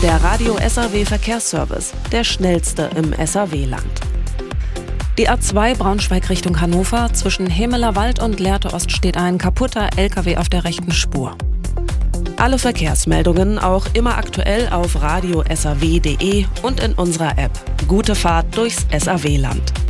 Der Radio SAW Verkehrsservice, der schnellste im SAW-Land. Die A2 Braunschweig Richtung Hannover, zwischen Hemelerwald und Lehrte Ost steht ein kaputter LKW auf der rechten Spur. Alle Verkehrsmeldungen auch immer aktuell auf radiosaw.de und in unserer App. Gute Fahrt durchs SAW-Land.